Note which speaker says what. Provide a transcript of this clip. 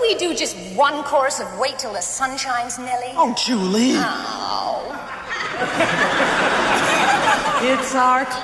Speaker 1: we do just one chorus of Wait Till the Sun Shines, Nellie?
Speaker 2: Oh, Julie.
Speaker 1: Oh.
Speaker 3: It's our